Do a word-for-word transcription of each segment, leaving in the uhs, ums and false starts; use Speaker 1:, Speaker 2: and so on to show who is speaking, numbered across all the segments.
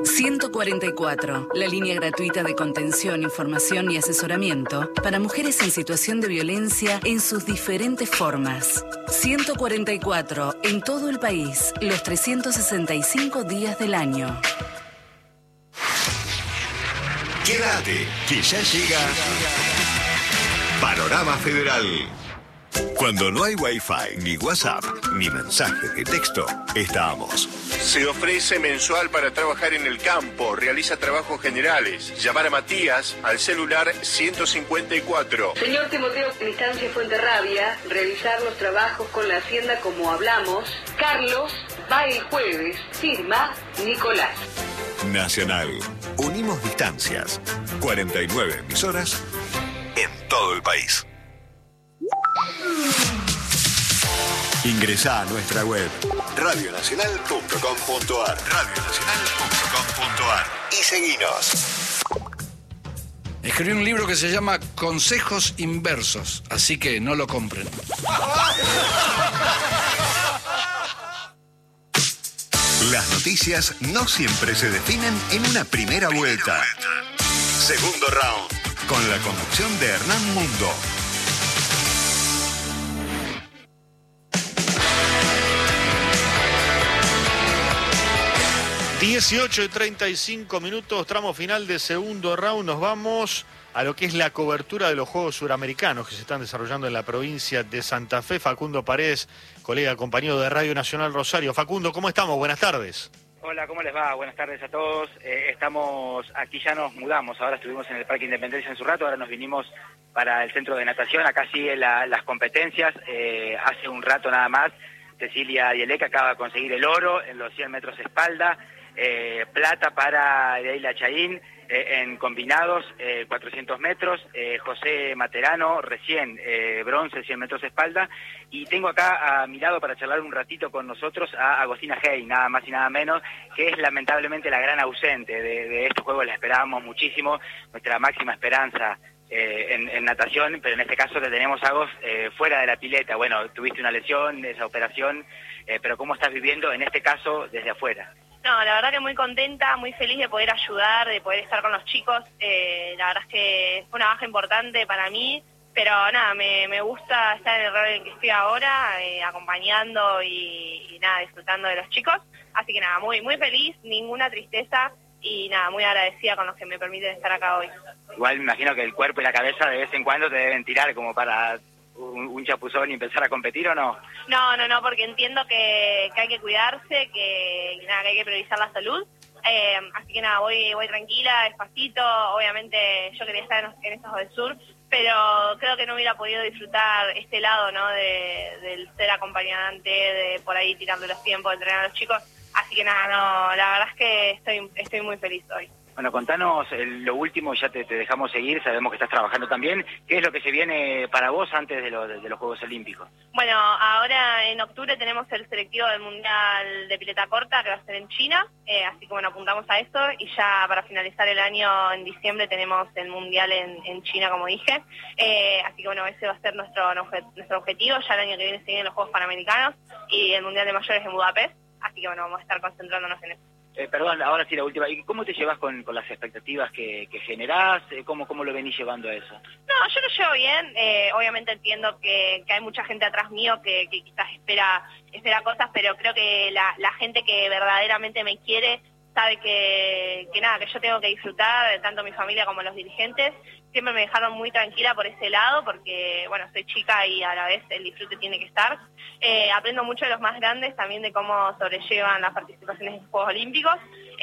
Speaker 1: ciento cuarenta y cuatro, la línea gratuita de contención, información y asesoramiento para mujeres en situación de violencia en sus diferentes formas. ciento cuarenta y cuatro, en todo el país, los trescientos sesenta y cinco días del año.
Speaker 2: Quédate, que ya llega Panorama Federal. Cuando no hay Wi-Fi, ni WhatsApp, ni mensaje de texto, estamos.
Speaker 3: Se ofrece mensual para trabajar en el campo, realiza trabajos generales. Llamar a Matías al celular ciento cincuenta y cuatro.
Speaker 4: Señor Timoteo Cristancia Fuenterrabia, realizar los trabajos con la hacienda como hablamos. Carlos va el jueves, firma Nicolás.
Speaker 2: Nacional. Unimos distancias. cuarenta y nueve emisoras en todo el país. Ingresá a nuestra web radio nacional punto com punto ar radio nacional punto com punto ar y seguinos.
Speaker 5: Escribí un libro que se llama Consejos Inversos, así que no lo compren.
Speaker 2: Las noticias no siempre se definen en una primera vuelta. Segundo round, con la conducción de Hernán Mundo.
Speaker 6: dieciocho y treinta y cinco minutos, tramo final de segundo round. Nos vamos a lo que es la cobertura de los Juegos Suramericanos que se están desarrollando en la provincia de Santa Fe. Facundo Paredes, colega, compañero de Radio Nacional Rosario. Facundo, ¿cómo estamos? Buenas tardes.
Speaker 7: Hola, ¿cómo les va? Buenas tardes a todos. Eh, estamos, aquí ya nos mudamos, ahora estuvimos en el Parque Independencia en su rato, ahora nos vinimos para el centro de natación, acá siguen la, las competencias. Eh, hace un rato nada más, Cecilia Dieleca acaba de conseguir el oro en los cien metros espalda. Eh, plata para Leila Chaín eh, en combinados, eh, cuatrocientos metros, eh, José Materano recién eh, bronce, cien metros espalda, y tengo acá a mi lado para charlar un ratito con nosotros a Agostina Hey, nada más y nada menos, que es lamentablemente la gran ausente de, de estos juegos. La esperábamos muchísimo, nuestra máxima esperanza eh, en, en natación, pero en este caso te tenemos, Agos, eh, fuera de la pileta. Bueno, tuviste una lesión, esa operación, eh, pero ¿cómo estás viviendo en este caso desde afuera?
Speaker 8: No, la verdad que muy contenta, muy feliz de poder ayudar, de poder estar con los chicos. Eh, la verdad es que fue una baja importante para mí, pero nada, me, me gusta estar en el rol en el que estoy ahora, eh, acompañando y, y nada, disfrutando de los chicos. Así que nada, muy muy feliz, ninguna tristeza y nada, muy agradecida con los que me permiten estar acá hoy.
Speaker 7: Igual me imagino que el cuerpo y la cabeza de vez en cuando te deben tirar como para un, un chapuzón y empezar a competir, ¿o no?
Speaker 8: No, no, no, porque entiendo que, que hay que cuidarse, que, que, nada, que hay que priorizar la salud. Eh, así que nada, voy voy tranquila, despacito. Obviamente yo quería estar en, en estos del sur, pero creo que no hubiera podido disfrutar este lado, ¿no? De, del ser acompañante, de por ahí tirando los tiempos, de entrenar a los chicos. Así que nada, no, la verdad es que estoy estoy muy feliz hoy.
Speaker 7: Bueno, contanos el, lo último, ya te, te dejamos seguir, sabemos que estás trabajando también. ¿Qué es lo que se viene para vos antes de, lo, de, de los Juegos Olímpicos?
Speaker 8: Bueno, ahora en octubre tenemos el selectivo del Mundial de Pileta Corta, que va a ser en China, eh, así que bueno, apuntamos a eso, y ya para finalizar el año, en diciembre, tenemos el Mundial en, en China, como dije. Eh, así que bueno, ese va a ser nuestro, nuestro objetivo. Ya el año que viene se vienen los Juegos Panamericanos y el Mundial de Mayores en Budapest, así que bueno, vamos a estar concentrándonos en eso.
Speaker 7: Eh, perdón, ahora sí la última. ¿Y cómo te llevas con, con las expectativas que, que generás? ¿Cómo, ¿Cómo lo venís llevando a eso?
Speaker 8: No, yo lo llevo bien. Eh, obviamente entiendo que, que hay mucha gente atrás mío que, que quizás espera, espera cosas, pero creo que la, la gente que verdaderamente me quiere sabe que, que nada, que yo tengo que disfrutar, tanto mi familia como los dirigentes. Siempre me dejaron muy tranquila por ese lado, porque bueno, soy chica y a la vez el disfrute tiene que estar. Eh, aprendo mucho de los más grandes, también de cómo sobrellevan las participaciones en los Juegos Olímpicos.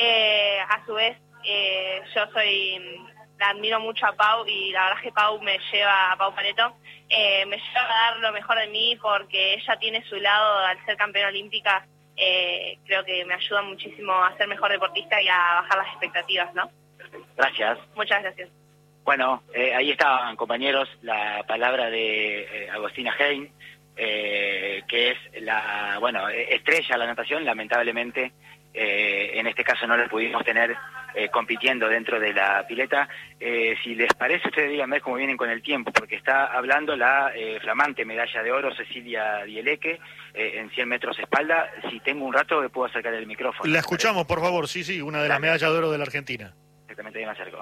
Speaker 8: Eh, a su vez, eh, yo soy, la admiro mucho a Pau, y la verdad es que Pau me lleva, a Pau Pareto, eh, me lleva a dar lo mejor de mí, porque ella tiene su lado, al ser campeona olímpica, eh, creo que me ayuda muchísimo a ser mejor deportista y a bajar las expectativas, ¿no?
Speaker 7: Gracias.
Speaker 8: Muchas gracias.
Speaker 7: Bueno, eh, ahí estaban, compañeros, la palabra de eh, Agostina Hein, eh, que es la, bueno, estrella de la natación, lamentablemente, eh, en este caso no la pudimos tener eh, compitiendo dentro de la pileta. Eh, si les parece, ustedes díganme cómo vienen con el tiempo, porque está hablando la eh, flamante medalla de oro Cecilia Dieleque eh, en cien metros espalda. Si tengo un rato, le puedo acercar el micrófono.
Speaker 6: La escuchamos, por favor, sí, sí, una de las medallas de oro de la Argentina.
Speaker 7: Exactamente, ahí me acerco.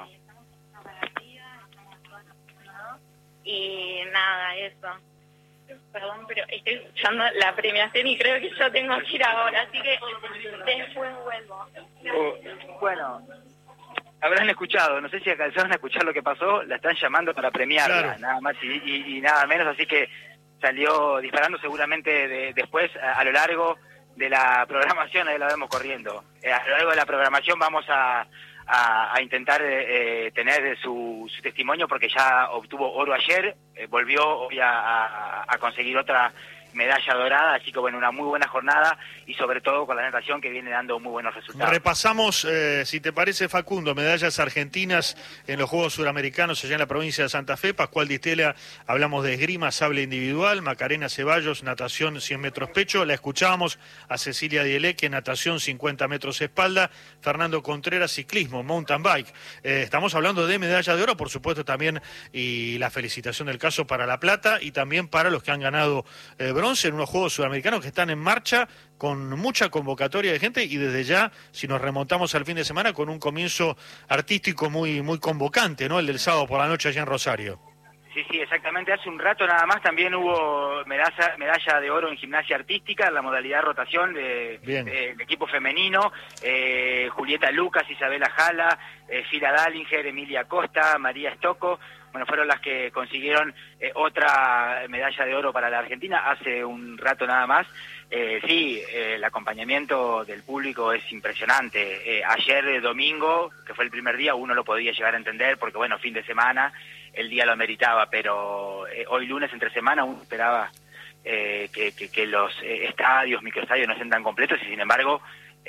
Speaker 8: Y nada, eso. Perdón, pero estoy escuchando la premiación y creo que yo tengo que ir ahora, así que después vuelvo.
Speaker 7: Uh, bueno, habrán escuchado, no sé si alcanzaron a escuchar lo que pasó, la están llamando para premiarla, claro. Nada más y, y, y nada menos, así que salió disparando seguramente de, después a, a lo largo de la programación, ahí la vemos corriendo. Eh, a lo largo de la programación vamos a... A, a intentar eh, tener su, su testimonio, porque ya obtuvo oro ayer, eh, volvió hoy a, a, a conseguir otra medalla dorada, así que bueno, una muy buena jornada y sobre todo con la natación que viene dando muy buenos resultados.
Speaker 6: Repasamos, eh, si te parece, Facundo, medallas argentinas en los Juegos Suramericanos allá en la provincia de Santa Fe. Pascual Di Stella, hablamos de esgrima, sable individual. Macarena Ceballos, natación cien metros pecho. La escuchábamos a Cecilia Dieleque, natación cincuenta metros espalda. Fernando Contreras, ciclismo, mountain bike. Eh, estamos hablando de medalla de oro, por supuesto también, y la felicitación del caso para la plata y también para los que han ganado eh, bronce en unos Juegos Sudamericanos que están en marcha con mucha convocatoria de gente y desde ya, si nos remontamos al fin de semana, con un comienzo artístico muy muy convocante, ¿no? El del sábado por la noche allá en Rosario.
Speaker 7: Sí, sí, exactamente. Hace un rato nada más también hubo medalla, medalla de oro en gimnasia artística, en la modalidad rotación de, de, del equipo femenino. Eh, Julieta Lucas, Isabela Jala, eh, Fila Dallinger, Emilia Costa, María Estocco. Bueno, fueron las que consiguieron eh, otra medalla de oro para la Argentina hace un rato nada más. Eh, sí, eh, el acompañamiento del público es impresionante. Eh, ayer domingo, que fue el primer día, uno lo podía llegar a entender porque, bueno, fin de semana, el día lo ameritaba, pero eh, hoy lunes, entre semana, uno esperaba eh, que, que, que los eh, estadios, microestadios no estén tan completos y, sin embargo,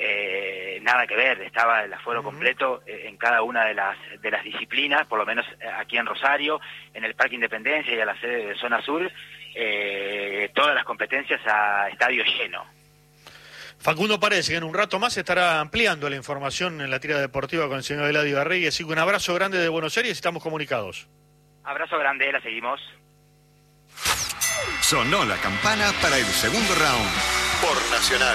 Speaker 7: eh, nada que ver, estaba el aforo uh-huh. completo eh, en cada una de las de las disciplinas, por lo menos aquí en Rosario, en el Parque Independencia y a la sede de Zona Sur, eh, todas las competencias a estadio lleno.
Speaker 6: Facundo Paredes, que en un rato más estará ampliando la información en la tira deportiva con el señor Eladio Arregui. Así que un abrazo grande de Buenos Aires y estamos comunicados.
Speaker 7: Abrazo grande, la seguimos.
Speaker 2: Sonó la campana para el segundo round por Nacional.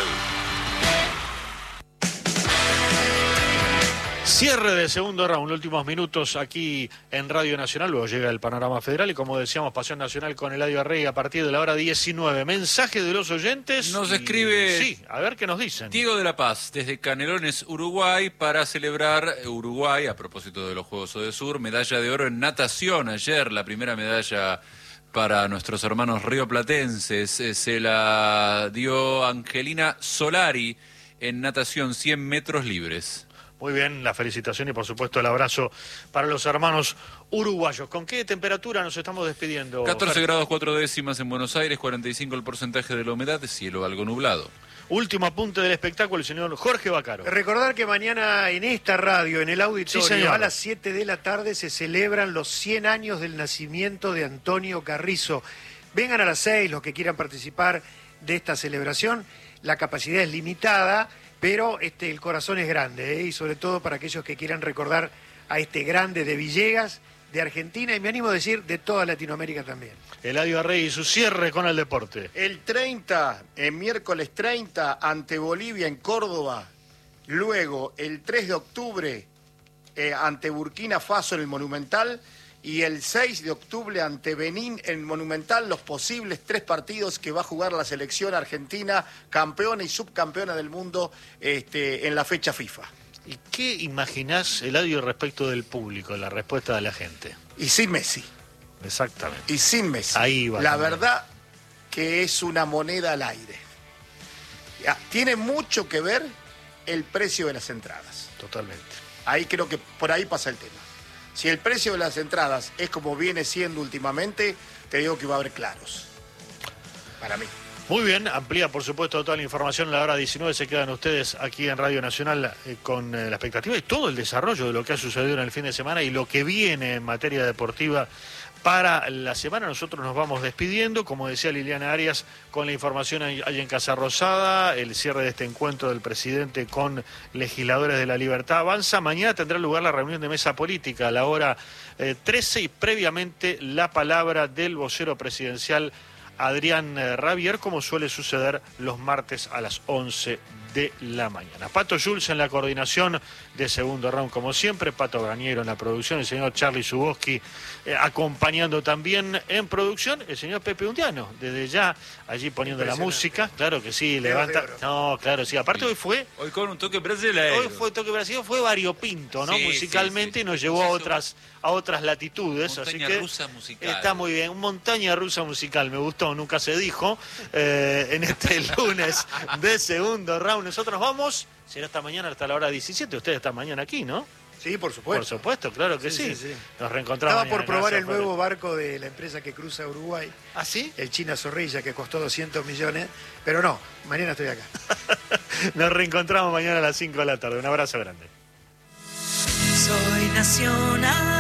Speaker 6: Cierre del segundo round, últimos minutos aquí en Radio Nacional, luego llega el Panorama Federal y como decíamos, Pasión Nacional con Eladio Arregui a partir de la hora diecinueve. Mensaje de los oyentes.
Speaker 5: Nos
Speaker 6: y...
Speaker 5: escribe...
Speaker 6: Sí, a ver qué nos dicen.
Speaker 5: Diego de la Paz, desde Canelones, Uruguay, para celebrar Uruguay, a propósito de los Juegos Odesur, medalla de oro en natación ayer, la primera medalla para nuestros hermanos rioplatenses. Se la dio Angelina Solari en natación cien metros libres.
Speaker 6: Muy bien, la felicitación y por supuesto el abrazo para los hermanos uruguayos. ¿Con qué temperatura nos estamos despidiendo?
Speaker 5: catorce grados cuatro décimas en Buenos Aires, cuarenta y cinco el porcentaje de la humedad, cielo algo nublado.
Speaker 6: Último apunte del espectáculo, el señor Jorge Bacaro.
Speaker 9: Recordar que mañana en esta radio, en el auditorio,
Speaker 6: sí,
Speaker 9: a las siete de la tarde se celebran los cien años del nacimiento de Antonio Carrizo. Vengan a las seis los que quieran participar de esta celebración. La capacidad es limitada, pero este, el corazón es grande, ¿eh? Y sobre todo para aquellos que quieran recordar a este grande de Villegas, de Argentina y me animo a decir de toda Latinoamérica también.
Speaker 6: Eladio Arregui y su cierre con el deporte.
Speaker 10: El treinta, el miércoles treinta, ante Bolivia en Córdoba. Luego, el tres de octubre, eh, ante Burkina Faso en el Monumental. Y el seis de octubre ante Benín en Monumental, los posibles tres partidos que va a jugar la selección argentina, campeona y subcampeona del mundo este, en la fecha FIFA.
Speaker 6: ¿Y qué imaginás, Eladio, respecto del público, la respuesta de la gente?
Speaker 10: Y sin Messi.
Speaker 6: Exactamente.
Speaker 10: Y sin Messi.
Speaker 6: Ahí va.
Speaker 10: La
Speaker 6: también.
Speaker 10: verdad que es una moneda al aire. Tiene mucho que ver el precio de las entradas.
Speaker 6: Totalmente.
Speaker 10: Ahí creo que por ahí pasa el tema. Si el precio de las entradas es como viene siendo últimamente, te digo que va a haber claros. Para mí.
Speaker 6: Muy bien, amplía por supuesto toda la información a la hora diecinueve. Se quedan ustedes aquí en Radio Nacional eh, con eh, la expectativa y todo el desarrollo de lo que ha sucedido en el fin de semana y lo que viene en materia deportiva para la semana. Nosotros nos vamos despidiendo, como decía Liliana Arias, con la información ahí en Casa Rosada, el cierre de este encuentro del presidente con legisladores de La Libertad Avanza. Mañana tendrá lugar la reunión de mesa política a la hora eh, trece y previamente la palabra del vocero presidencial Adrián eh, Rabier, como suele suceder los martes a las once de la mañana. Pato Jules en la coordinación de Segundo Round, como siempre, Pato Gañero en la producción, el señor Charlie Zuboski eh, acompañando también en producción, el señor Pepe Undiano, desde ya allí poniendo la música, claro que sí, levanta, no, claro, sí, aparte hoy fue...
Speaker 5: Hoy con un toque brasileño.
Speaker 6: Hoy fue toque brasileño, fue variopinto, ¿no?
Speaker 5: Sí,
Speaker 6: musicalmente,
Speaker 5: sí, sí.
Speaker 6: y nos llevó a otras, a otras latitudes,
Speaker 5: Montaña
Speaker 6: así que
Speaker 5: rusa musical.
Speaker 6: Está muy bien, montaña rusa musical, me gustó, nunca se dijo, eh, en este lunes de Segundo Round. Nosotros vamos, será hasta mañana, hasta la hora diecisiete. Ustedes están mañana aquí, ¿no?
Speaker 9: Sí, por supuesto.
Speaker 6: Por supuesto, claro que sí.
Speaker 9: Sí, sí, sí.
Speaker 6: Nos reencontramos.
Speaker 9: Estaba por
Speaker 6: mañana.
Speaker 9: probar
Speaker 6: Gracias
Speaker 9: el
Speaker 6: por
Speaker 9: nuevo barco de la empresa que cruza Uruguay.
Speaker 6: ¿Ah, sí?
Speaker 9: El China Zorrilla, que costó doscientos millones. Pero no, mañana estoy acá.
Speaker 6: Nos reencontramos mañana a las cinco de la tarde. Un abrazo grande.
Speaker 11: Soy nacional.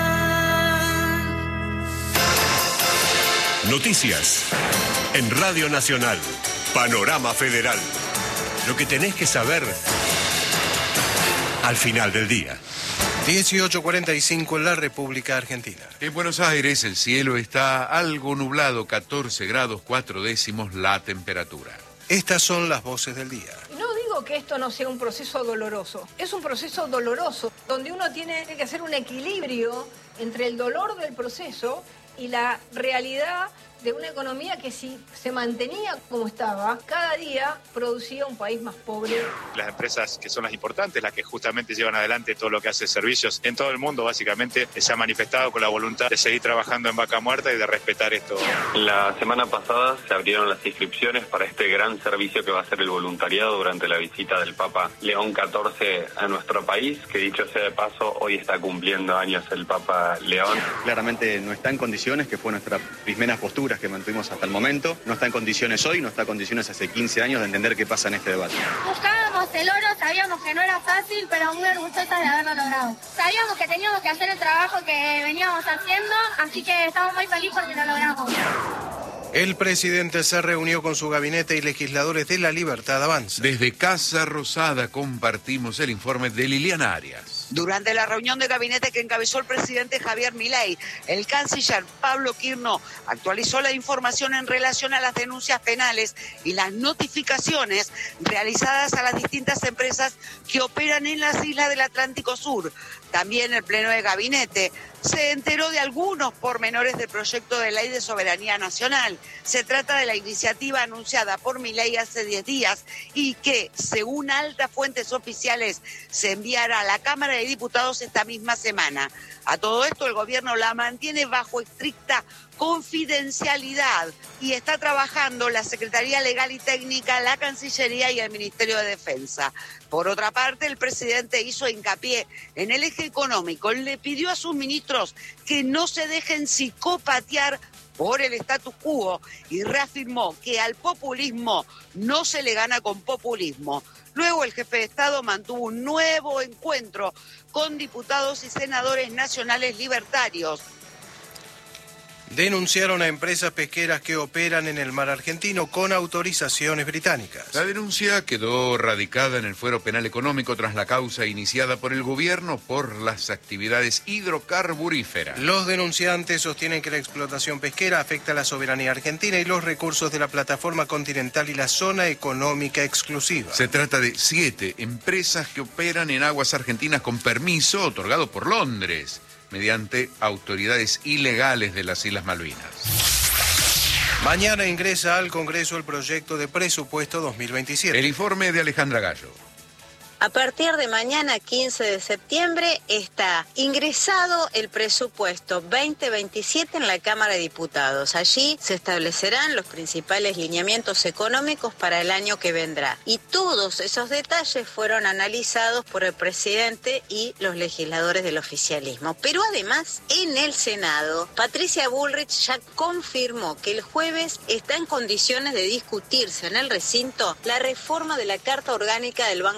Speaker 2: Noticias en Radio Nacional. Panorama Federal. Lo que tenés que saber al final del día.
Speaker 12: dieciocho cuarenta y cinco en la República Argentina.
Speaker 13: En Buenos Aires el cielo está algo nublado, catorce grados cuatro décimos la temperatura.
Speaker 12: Estas son las voces del día.
Speaker 14: No digo que esto no sea un proceso doloroso, es un proceso doloroso donde uno tiene que hacer un equilibrio entre el dolor del proceso y la realidad de una economía que, si se mantenía como estaba, cada día producía un país más pobre.
Speaker 15: Las empresas que son las importantes, las que justamente llevan adelante todo lo que hace servicios en todo el mundo, básicamente se ha manifestado con la voluntad de seguir trabajando en Vaca Muerta y de respetar esto.
Speaker 16: La semana pasada se abrieron las inscripciones para este gran servicio que va a ser el voluntariado durante la visita del Papa León catorce a nuestro país, que dicho sea de paso, hoy está cumpliendo años el Papa León.
Speaker 17: Claramente no está en condiciones, que fue nuestra primera postura que mantuvimos hasta el momento, no está en condiciones hoy, no está en condiciones hace quince años de entender qué pasa en este debate.
Speaker 18: Buscábamos el oro, sabíamos que no era fácil, pero muy orgullosas de haberlo logrado. Sabíamos que teníamos que hacer el trabajo que veníamos haciendo, así que estamos muy felices porque lo logramos.
Speaker 12: El presidente se reunió con su gabinete y legisladores de La Libertad Avanza.
Speaker 13: Desde Casa Rosada compartimos el informe de Liliana Arias.
Speaker 19: Durante la reunión de gabinete que encabezó el presidente Javier Milei, el canciller Pablo Quirno actualizó la información en relación a las denuncias penales y las notificaciones realizadas a las distintas empresas que operan en las islas del Atlántico Sur. También el pleno de gabinete se enteró de algunos pormenores del proyecto de ley de soberanía nacional. Se trata de la iniciativa anunciada por Milei hace diez días y que, según altas fuentes oficiales, se enviará a la Cámara de Diputados esta misma semana. A todo esto, el gobierno la mantiene bajo estricta confidencialidad y está trabajando la Secretaría Legal y Técnica, la Cancillería y el Ministerio de Defensa. Por otra parte, el presidente hizo hincapié en el eje económico, le pidió a sus ministros que no se dejen psicopatear por el status quo y reafirmó que al populismo no se le gana con populismo. Luego el jefe de Estado mantuvo un nuevo encuentro con diputados y senadores nacionales libertarios.
Speaker 12: Denunciaron a empresas pesqueras que operan en el mar argentino con autorizaciones británicas.
Speaker 13: La denuncia quedó radicada en el fuero penal económico tras la causa iniciada por el gobierno por las actividades hidrocarburíferas.
Speaker 12: Los denunciantes sostienen que la explotación pesquera afecta a la soberanía argentina y los recursos de la plataforma continental y la zona económica exclusiva.
Speaker 13: Se trata de siete empresas que operan en aguas argentinas con permiso otorgado por Londres, mediante autoridades ilegales de las Islas Malvinas.
Speaker 12: Mañana ingresa al Congreso el proyecto de presupuesto dos mil veintisiete.
Speaker 13: El informe de Alejandra Gallo.
Speaker 20: A partir de mañana, quince de septiembre, está ingresado el presupuesto veinte veintisiete en la Cámara de Diputados. Allí se establecerán los principales lineamientos económicos para el año que vendrá. Y todos esos detalles fueron analizados por el presidente y los legisladores del oficialismo. Pero además, en el Senado, Patricia Bullrich ya confirmó que el jueves está en condiciones de discutirse en el recinto la reforma de la Carta Orgánica del Banco Central.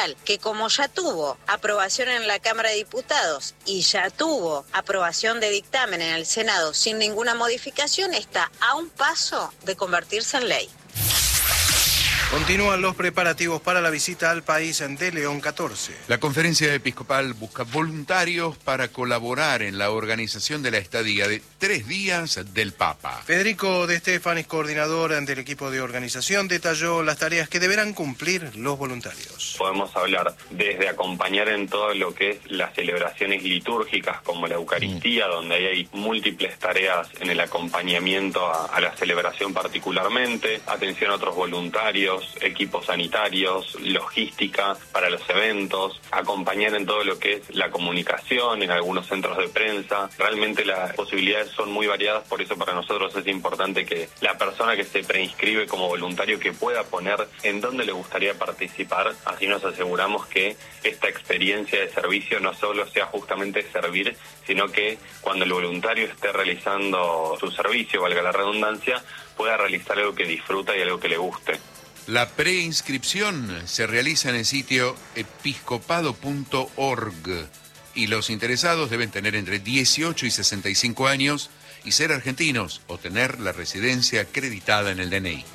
Speaker 20: municipal, que como ya tuvo aprobación en la Cámara de Diputados y ya tuvo aprobación de dictamen en el Senado sin ninguna modificación, está a un paso de convertirse en ley.
Speaker 12: Continúan los preparativos para la visita al país de León catorce.
Speaker 13: La conferencia episcopal busca voluntarios para colaborar en la organización de la estadía de tres días del Papa.
Speaker 12: Federico De Stefanis, coordinador del equipo de organización, detalló las tareas que deberán cumplir los voluntarios.
Speaker 16: Podemos hablar desde acompañar en todo lo que es las celebraciones litúrgicas como la Eucaristía, mm. donde hay múltiples tareas en el acompañamiento a, a la celebración particularmente, atención a otros voluntarios, equipos sanitarios, logística para los eventos, acompañar en todo lo que es la comunicación, en algunos centros de prensa. Realmente las posibilidades son muy variadas, por eso para nosotros es importante que la persona que se preinscribe como voluntario que pueda poner en dónde le gustaría participar. Así nos aseguramos que esta experiencia de servicio no solo sea justamente servir, sino que cuando el voluntario esté realizando su servicio, valga la redundancia, pueda realizar algo que disfruta y algo que le guste.
Speaker 13: La preinscripción se realiza en el sitio episcopado punto org y los interesados deben tener entre dieciocho y sesenta y cinco años y ser argentinos o tener la residencia acreditada en el D N I.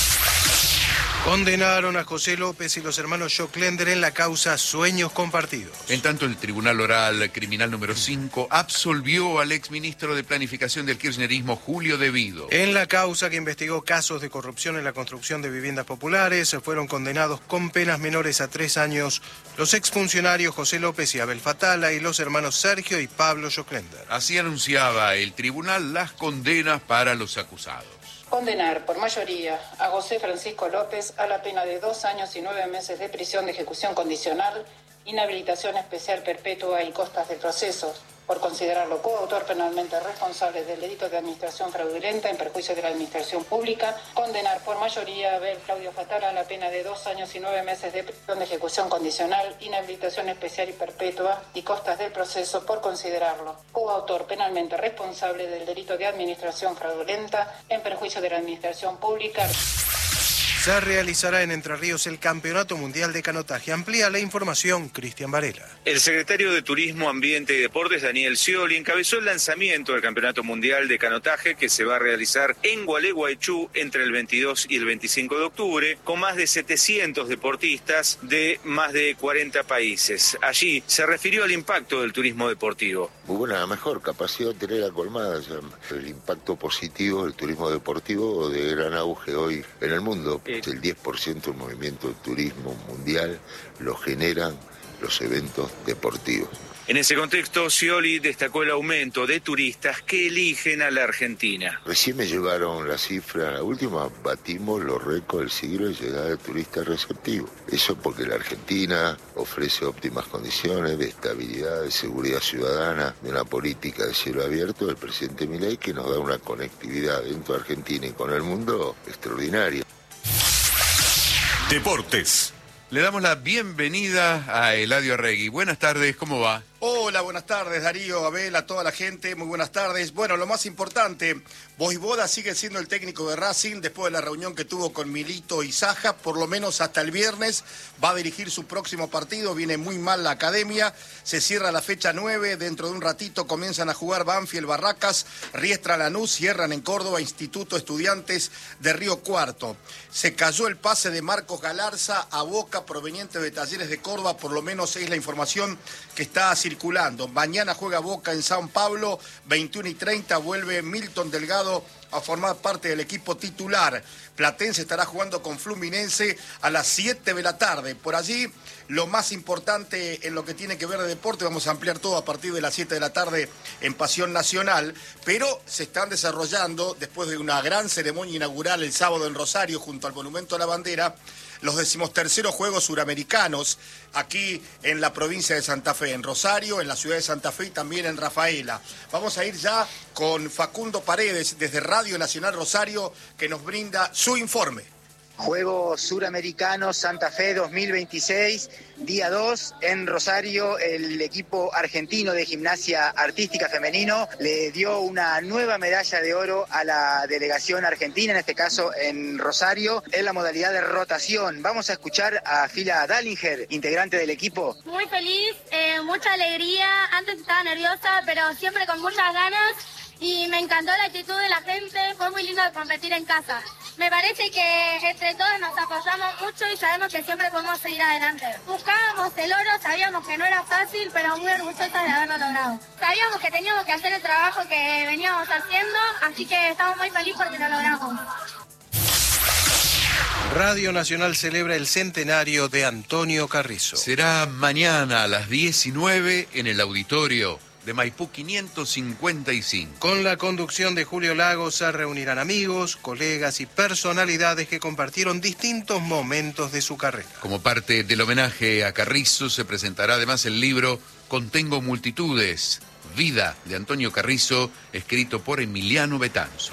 Speaker 12: Condenaron a José López y los hermanos Joclender en la causa Sueños Compartidos.
Speaker 13: En tanto, el Tribunal Oral Criminal número cinco absolvió al exministro de Planificación del kirchnerismo, Julio De Vido.
Speaker 12: En la causa que investigó casos de corrupción en la construcción de viviendas populares, fueron condenados con penas menores a tres años los exfuncionarios José López y Abel Fatala y los hermanos Sergio y Pablo Joclender.
Speaker 13: Así anunciaba el tribunal las condenas para los acusados.
Speaker 21: Condenar por mayoría a José Francisco López a la pena de dos años y nueve meses de prisión de ejecución condicional, inhabilitación especial perpetua y costas de proceso, por considerarlo coautor penalmente responsable del delito de administración fraudulenta en perjuicio de la administración pública. Condenar por mayoría a Abel Claudio Fatala a la pena de dos años y nueve meses de prisión de ejecución condicional, inhabilitación especial y perpetua y costas del proceso, por considerarlo coautor penalmente responsable del delito de administración fraudulenta en perjuicio de la administración pública.
Speaker 12: Se realizará en Entre Ríos el Campeonato Mundial de Canotaje. Amplía la información Cristian Varela.
Speaker 22: El secretario de Turismo, Ambiente y Deportes, Daniel Scioli, encabezó el lanzamiento del Campeonato Mundial de Canotaje que se va a realizar en Gualeguaychú entre el veintidós y el veinticinco de octubre, con más de setecientos deportistas de más de cuarenta países. Allí se refirió al impacto del turismo deportivo.
Speaker 23: Muy buena, mejor capacidad hotelera colmada, el impacto positivo del turismo deportivo de gran auge hoy en el mundo. El diez por ciento del movimiento del turismo mundial lo generan los eventos deportivos.
Speaker 22: En ese contexto, Scioli destacó el aumento de turistas que eligen a la Argentina.
Speaker 23: Recién me llevaron la cifra, la última batimos los récords del siglo de llegada de turistas receptivos. Eso porque la Argentina ofrece óptimas condiciones de estabilidad, de seguridad ciudadana, de una política de cielo abierto del presidente Milei que nos da una conectividad dentro de Argentina y con el mundo extraordinaria.
Speaker 13: Deportes. Le damos la bienvenida a Eladio Arregui. Buenas tardes, ¿cómo va?
Speaker 10: Hola, buenas tardes, Darío, Abel, a toda la gente, muy buenas tardes. Bueno, lo más importante, Vojvoda sigue siendo el técnico de Racing después de la reunión que tuvo con Milito y Saja, por lo menos hasta el viernes va a dirigir su próximo partido, viene muy mal la academia, se cierra la fecha nueve, dentro de un ratito comienzan a jugar Banfield, Barracas, Riestra, Lanús, cierran en Córdoba, Instituto Estudiantes de Río Cuarto. Se cayó el pase de Marcos Galarza a Boca proveniente de Talleres de Córdoba, por lo menos es la información que está circulando. Mañana juega Boca en San Pablo, veintiuno y treinta, vuelve Milton Delgado a formar parte del equipo titular. Platense estará jugando con Fluminense a las siete de la tarde. Por allí, lo más importante en lo que tiene que ver de deporte, vamos a ampliar todo a partir de las siete de la tarde en Pasión Nacional, pero se están desarrollando, después de una gran ceremonia inaugural el sábado en Rosario, junto al Monumento a la Bandera, los decimoterceros Juegos Suramericanos, aquí en la provincia de Santa Fe, en Rosario, en la ciudad de Santa Fe y también en Rafaela. Vamos a ir ya con Facundo Paredes, desde Radio Nacional Rosario, que nos brinda su informe.
Speaker 1: Juegos Suramericanos Santa Fe dos mil veintiséis, día dos, en Rosario. El equipo argentino de gimnasia artística femenino le dio una nueva medalla de oro a la delegación argentina, en este caso en Rosario, en la modalidad de rotación. Vamos a escuchar a Fila Dallinger, integrante del equipo.
Speaker 18: Muy feliz, eh, mucha alegría. Antes estaba nerviosa, pero siempre con muchas ganas. Y me encantó la actitud de la gente, fue muy lindo competir en casa. Me parece que entre todos nos apoyamos mucho y sabemos que siempre podemos seguir adelante. Buscábamos el oro, sabíamos que no era fácil, pero muy orgullosas de haberlo logrado. Sabíamos que teníamos que hacer el trabajo que veníamos haciendo, así que estamos muy felices porque lo logramos.
Speaker 12: Radio Nacional celebra el centenario de Antonio Carrizo.
Speaker 13: Será mañana a las diecinueve en el auditorio de Maipú quinientos cincuenta y cinco.
Speaker 12: Con la conducción de Julio Lagos se reunirán amigos, colegas y personalidades que compartieron distintos momentos de su carrera.
Speaker 13: Como parte del homenaje a Carrizo se presentará además el libro Contengo Multitudes, Vida de Antonio Carrizo, escrito por Emiliano Betanzo.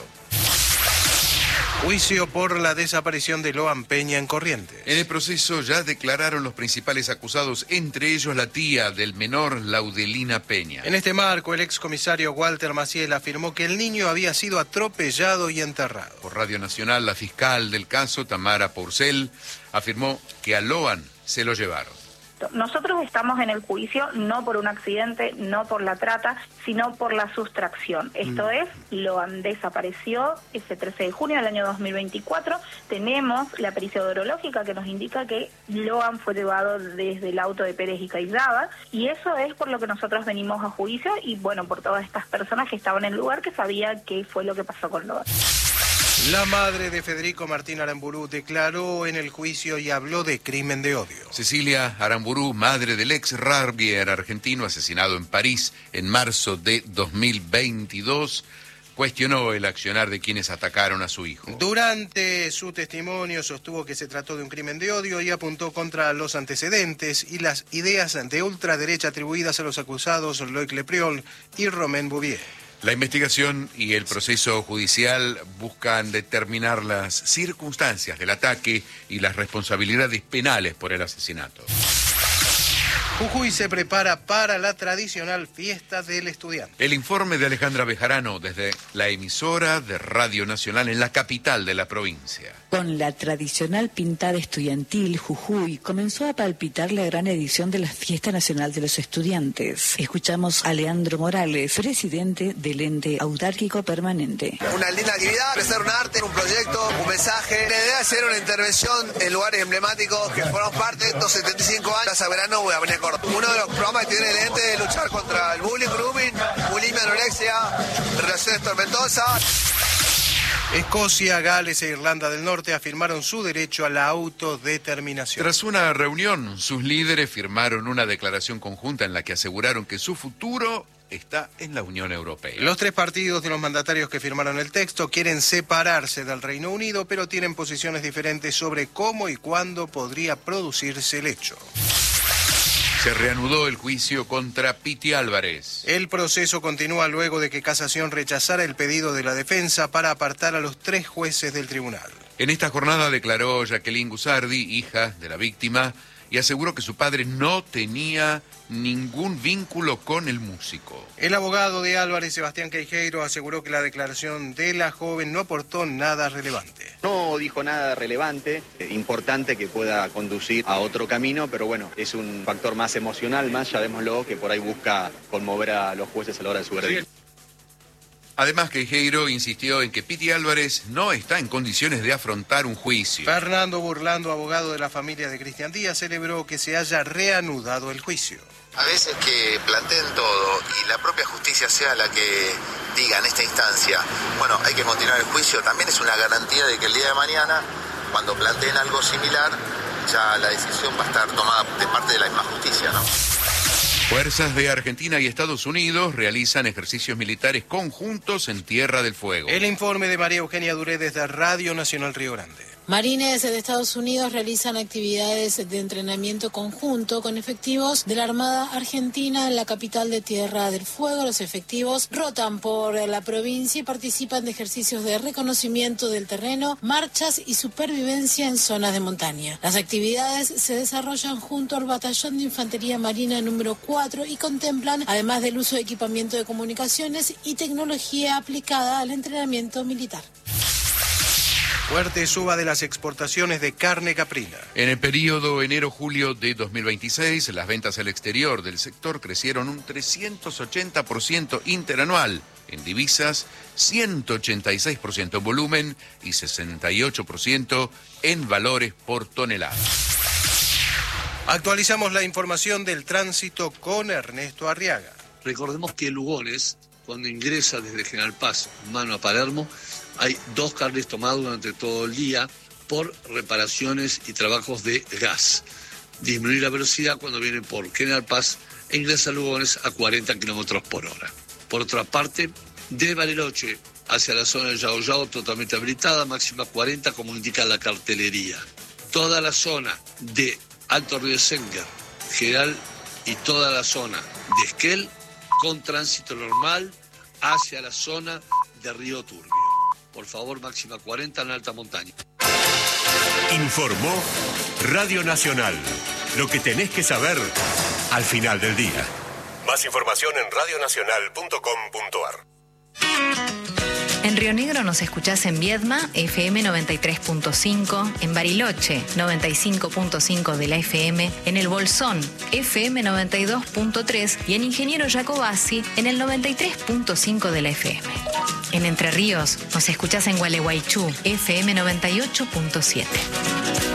Speaker 12: Juicio por la desaparición de Loan Peña en Corrientes.
Speaker 13: En el proceso ya declararon los principales acusados, entre ellos la tía del menor, Laudelina Peña.
Speaker 12: En este marco, el excomisario Walter Maciel afirmó que el niño había sido atropellado y enterrado.
Speaker 13: Por Radio Nacional, la fiscal del caso, Tamara Porcel, afirmó que a Loan se lo llevaron.
Speaker 3: Nosotros estamos en el juicio no por un accidente, no por la trata, sino por la sustracción. Esto mm. es, Loan desapareció ese trece de junio del año dos mil veinticuatro. Tenemos la pericia odorológica que nos indica que Loan fue llevado desde el auto de Pérez y Caizdaba, y eso es por lo que nosotros venimos a juicio y, bueno, por todas estas personas que estaban en el lugar que sabían qué fue lo que pasó con Loan.
Speaker 12: La madre de Federico Martín Aramburú declaró en el juicio y habló de crimen de odio.
Speaker 13: Cecilia Aramburú, madre del ex rugbyero argentino asesinado en París en marzo de dos mil veintidós, cuestionó el accionar de quienes atacaron a su hijo.
Speaker 12: Durante su testimonio sostuvo que se trató de un crimen de odio y apuntó contra los antecedentes y las ideas de ultraderecha atribuidas a los acusados Loic Lepriol y Romain Bouvier.
Speaker 13: La investigación y el proceso judicial buscan determinar las circunstancias del ataque y las responsabilidades penales por el asesinato.
Speaker 12: Jujuy se prepara para la tradicional fiesta del estudiante.
Speaker 13: El informe de Alejandra Bejarano desde la emisora de Radio Nacional en la capital de la provincia.
Speaker 4: Con la tradicional pintada estudiantil, Jujuy comenzó a palpitar la gran edición de la Fiesta Nacional de los Estudiantes. Escuchamos a Leandro Morales, presidente del ente autárquico permanente.
Speaker 24: Una linda actividad, empezar un arte, un proyecto, un mensaje. La idea es hacer una intervención en lugares emblemáticos que fueron parte de estos setenta y cinco años. Plaza Verano, voy a venir corto. Uno de los programas que tiene el ente es luchar contra el bullying, grooming, bulimia, anorexia, relaciones tormentosas.
Speaker 12: Escocia, Gales e Irlanda del Norte afirmaron su derecho a la autodeterminación.
Speaker 13: Tras una reunión, sus líderes firmaron una declaración conjunta en la que aseguraron que su futuro está en la Unión Europea.
Speaker 12: Los tres partidos de los mandatarios que firmaron el texto quieren separarse del Reino Unido, pero tienen posiciones diferentes sobre cómo y cuándo podría producirse el hecho.
Speaker 13: Se reanudó el juicio contra Piti Álvarez.
Speaker 12: El proceso continúa luego de que Casación rechazara el pedido de la defensa para apartar a los tres jueces del tribunal.
Speaker 13: En esta jornada declaró Jacqueline Gusardi, hija de la víctima, y aseguró que su padre no tenía ningún vínculo con el músico.
Speaker 12: El abogado de Álvarez, Sebastián Queijeiro, aseguró que la declaración de la joven no aportó nada relevante.
Speaker 17: No dijo nada relevante, eh, importante que pueda conducir a otro camino, pero bueno, es un factor más emocional, más, llamémoslo, que por ahí busca conmover a los jueces a la hora de su veredicto.
Speaker 13: Además, Queijeiro insistió en que Piti Álvarez no está en condiciones de afrontar un juicio.
Speaker 12: Fernando Burlando, abogado de la familia de Cristian Díaz, celebró que se haya reanudado el juicio.
Speaker 25: A veces que planteen todo y la propia justicia sea la que diga en esta instancia, bueno, hay que continuar el juicio, también es una garantía de que el día de mañana, cuando planteen algo similar, ya la decisión va a estar tomada de parte de la misma justicia, ¿no?
Speaker 13: Fuerzas de Argentina y Estados Unidos realizan ejercicios militares conjuntos en Tierra del Fuego.
Speaker 12: El informe de María Eugenia Duré desde Radio Nacional Río Grande.
Speaker 5: Marines de Estados Unidos realizan actividades de entrenamiento conjunto con efectivos de la Armada Argentina en la capital de Tierra del Fuego. Los efectivos rotan por la provincia y participan de ejercicios de reconocimiento del terreno, marchas y supervivencia en zonas de montaña. Las actividades se desarrollan junto al Batallón de Infantería Marina número cuatro y contemplan, además del uso de equipamiento de comunicaciones y tecnología aplicada al entrenamiento militar.
Speaker 12: Fuerte suba de las exportaciones de carne caprina.
Speaker 13: En el periodo enero-julio de dos mil veintiséis, las ventas al exterior del sector crecieron un trescientos ochenta por ciento interanual. En divisas, ciento ochenta y seis por ciento en volumen y sesenta y ocho por ciento en valores por tonelada.
Speaker 12: Actualizamos la información del tránsito con Ernesto Arriaga.
Speaker 6: Recordemos que Lugones, cuando ingresa desde General Paz, mano a Palermo, hay dos carriles tomados durante todo el día por reparaciones y trabajos de gas. Disminuir la velocidad cuando viene por General Paz e ingresa a Lugones a cuarenta kilómetros por hora. Por otra parte, de Bariloche hacia la zona de Yao Yao, totalmente habilitada, máxima cuarenta, como indica la cartelería. Toda la zona de Alto Río Senger, General y toda la zona de Esquel, con tránsito normal hacia la zona de Río Turbio. Por favor, máxima cuarenta en alta montaña.
Speaker 7: Informó Radio Nacional. Lo que tenés que saber al final del día. Más información en radio nacional punto com punto a r.
Speaker 8: En Río Negro nos escuchás en Viedma, F M noventa y tres punto cinco, en Bariloche, noventa y cinco punto cinco de la F M, en El Bolsón, F M noventa y dos punto tres y en Ingeniero Jacobasi, en el noventa y tres punto cinco de la F M. En Entre Ríos nos escuchás en Gualeguaychú, F M noventa y ocho punto siete.